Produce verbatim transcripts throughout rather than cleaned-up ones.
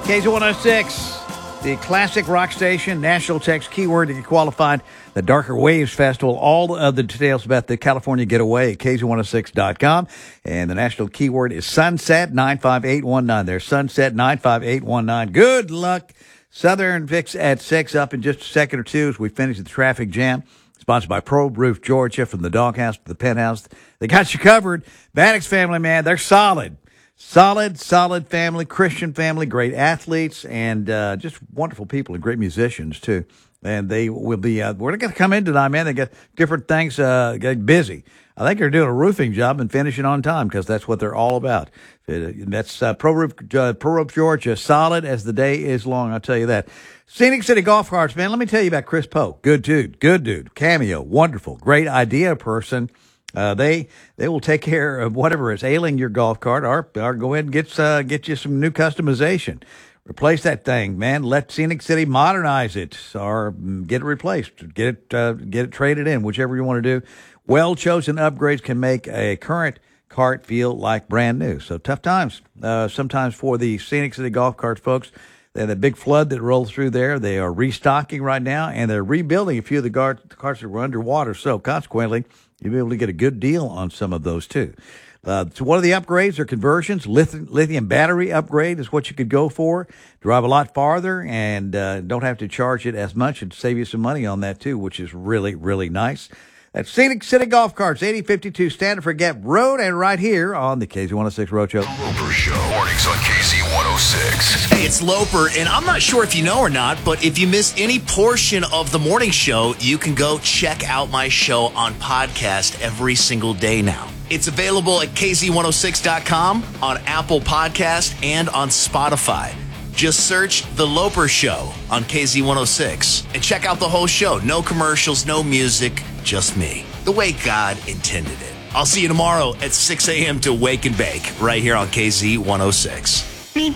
K Z one oh six, the classic rock station, national text keyword to get qualified. The Darker Waves Festival. All of the details about the California Getaway at K Z one oh six dot com. And the national keyword is Sunset nine five eight one nine. There's Sunset nine five eight one nine. Good luck. Southern Fix at six, up in just a second or two as we finish the traffic jam. Sponsored by Pro Roof Georgia, from the doghouse to the penthouse. They got you covered. Maddox family, man, they're solid. Solid, solid family, Christian family, great athletes, and uh, just wonderful people and great musicians, too. And they will be, uh, we're going to come in tonight, man. They got different things, uh, get busy. I think they're doing a roofing job and finishing on time because that's what they're all about. That's uh, Pro Roof, uh, Pro Roof Georgia, solid as the day is long, I'll tell you that. Scenic City Golf Carts, man, let me tell you about Chris Poe. Good dude, good dude. Cameo, wonderful, great idea person. Uh, they they will take care of whatever is ailing your golf cart, or, or go ahead and get, uh, get you some new customization. Replace that thing, man. Let Scenic City modernize it, or get it replaced. Get it uh, get it traded in, whichever you want to do. Well-chosen upgrades can make a current cart feel like brand new. So tough times uh, sometimes for the Scenic City golf carts, folks. They had a big flood that rolled through there. They are restocking right now, and they're rebuilding a few of the, gar- the carts that were underwater. So consequently, you'll be able to get a good deal on some of those too. Uh, so one of the upgrades or conversions, lithium, lithium battery upgrade is what you could go for. Drive a lot farther and uh, don't have to charge it as much and save you some money on that too, which is really, really nice. That's Scenic City Golf Carts, eighty fifty-two Standard for Gap Road, and right here on the K Z one oh six Road Show. The Loper Show, mornings on K Z one oh six. Hey, it's Loper, and I'm not sure if you know or not, but if you miss any portion of the morning show, you can go check out my show on podcast every single day now. It's available at K Z one oh six dot com, on Apple Podcast, and on Spotify. Just search The Loper Show on K Z one oh six and check out the whole show. No commercials, no music, just me. The way God intended it. I'll see you tomorrow at six a.m. to Wake and Bake right here on K Z one oh six.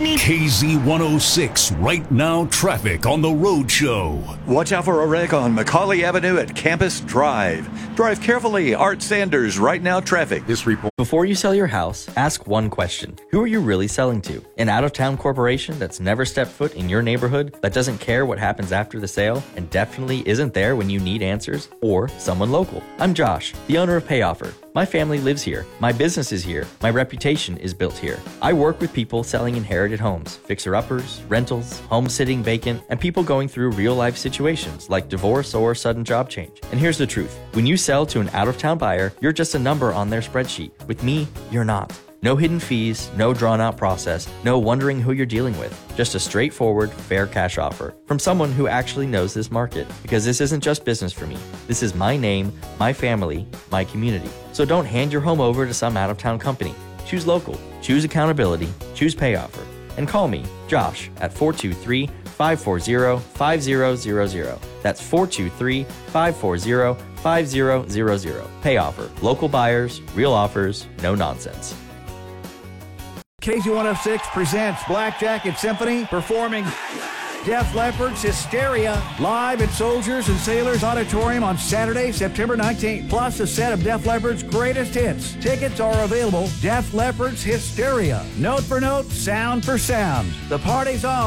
K Z one oh six, right now traffic on the Road Show. Watch out for a wreck on Macaulay Avenue at Campus Drive. Drive carefully. Art Sanders, right now traffic. This report. Before you sell your house, ask one question. Who are you really selling to? An out-of-town corporation that's never stepped foot in your neighborhood, that doesn't care what happens after the sale, and definitely isn't there when you need answers? Or someone local? I'm Josh, the owner of PayOffer. My family lives here. My business is here. My reputation is built here. I work with people selling inherited homes, fixer-uppers, rentals, home sitting vacant, and people going through real-life situations like divorce or sudden job change. And here's the truth. When you sell to an out-of-town buyer, you're just a number on their spreadsheet. With me, you're not. No hidden fees, no drawn-out process, no wondering who you're dealing with. Just a straightforward, fair cash offer from someone who actually knows this market. Because this isn't just business for me. This is my name, my family, my community. So don't hand your home over to some out-of-town company. Choose local, choose accountability, choose PayOffer. And call me, Josh, at four two three, five four zero, five zero zero zero. That's four two three, five four zero, five zero zero zero. PayOffer. Local buyers, real offers, no nonsense. K Z one oh six presents Black Jacket Symphony performing Def Leppard's Hysteria live at Soldiers and Sailors Auditorium on Saturday, September nineteenth. Plus a set of Def Leppard's greatest hits. Tickets are available. Def Leppard's Hysteria. Note for note, sound for sound. The party's on.